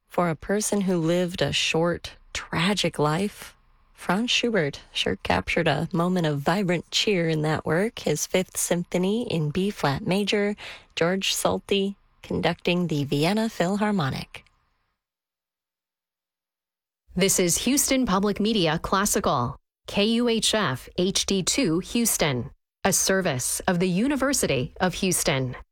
For a person who lived a short, tragic life, Franz Schubert sure captured a moment of vibrant cheer in that work, his Fifth Symphony in B-flat major, George Solti conducting the Vienna Philharmonic. This is Houston Public Media Classical, KUHF HD2 Houston, a service of the University of Houston.